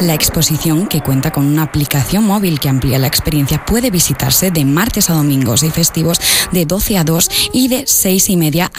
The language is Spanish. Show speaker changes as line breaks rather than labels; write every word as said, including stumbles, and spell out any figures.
La exposición, que cuenta con una aplicación móvil que amplía la experiencia, puede visitarse de martes a domingos y festivos de doce a dos y de seis y media